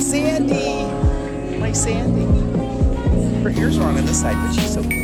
Sandy! My Sandy. Her ears are on this side, but she's so